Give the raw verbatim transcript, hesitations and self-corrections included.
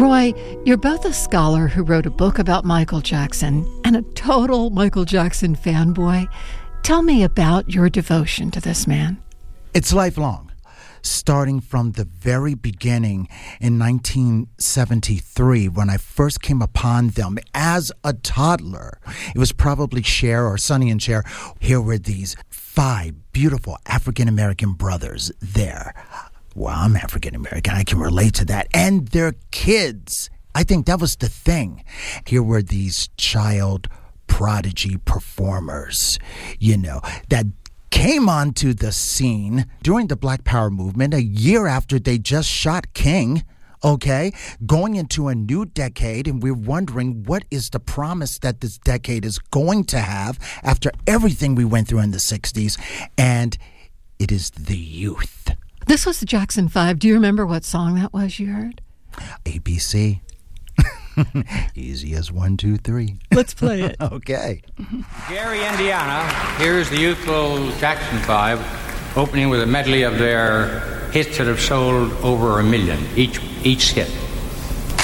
Roy, you're both a scholar who wrote a book about Michael Jackson and a total Michael Jackson fanboy. Tell me about your devotion to this man. It's lifelong, starting from the very beginning in nineteen seventy-three when I first came upon them as a toddler. It was probably Cher or Sonny and Cher. Here were these five beautiful African-American brothers there. Well, I'm African-American. I can relate to that. And their kids. I think that was the thing. Here were these child prodigy performers, you know, that came onto the scene during the Black Power movement a year after they just shot King, okay, going into a new decade, and we're wondering what is the promise that this decade is going to have after everything we went through in the sixties, and it is the youth. This was the Jackson Five. Do you remember what song that was you heard? A B C. Easy as one, two, three. Let's play it. Okay. Gary, Indiana. Here's the youthful Jackson Five, opening with a medley of their hits that have sold over a million, each each hit.